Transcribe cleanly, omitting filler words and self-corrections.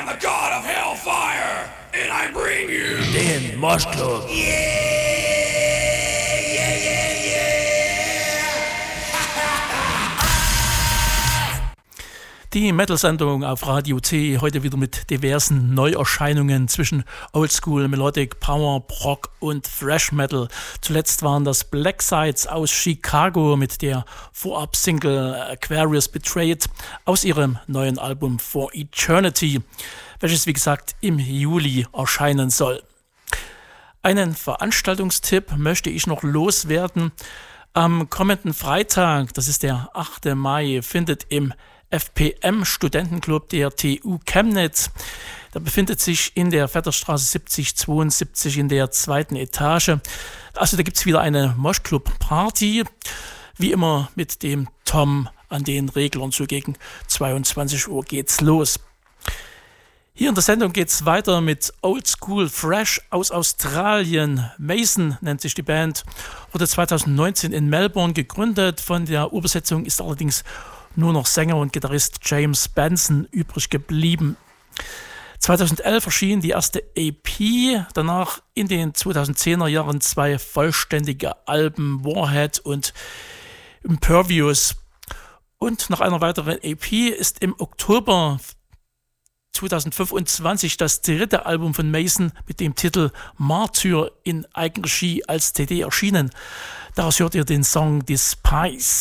am the god of hellfire, and I bring you den Mosh Club. Die Metal-Sendung auf Radio C, heute wieder mit diversen Neuerscheinungen zwischen Oldschool, Melodic, Power, Prog und Thrash Metal. Zuletzt waren das Black Sides aus Chicago mit der Vorab-Single Aquarius Betrayed aus ihrem neuen Album For Eternity, welches wie gesagt im Juli erscheinen soll. Einen Veranstaltungstipp möchte ich noch loswerden. Am kommenden Freitag, das ist der 8. Mai, findet im FPM Studentenclub der TU Chemnitz. Da befindet sich in der Vetterstraße 7072 in der 2. Etage. Also da gibt es wieder eine Moshclub-Party. Wie immer mit dem Tom an den Reglern. So gegen 22 Uhr geht's los. Hier in der Sendung geht's weiter mit Old School Fresh aus Australien. Mason nennt sich die Band. Wurde 2019 in Melbourne gegründet. Von der Urbesetzung ist allerdings nur noch Sänger und Gitarrist James Benson übrig geblieben. 2011 erschien die erste EP, danach in den 2010er Jahren 2 vollständige Alben, Warhead und Impervious. Und nach einer weiteren EP ist im Oktober 2025 das 3. Album von Mason mit dem Titel Martyr in Eigenregie als CD erschienen. Daraus hört ihr den Song Despise.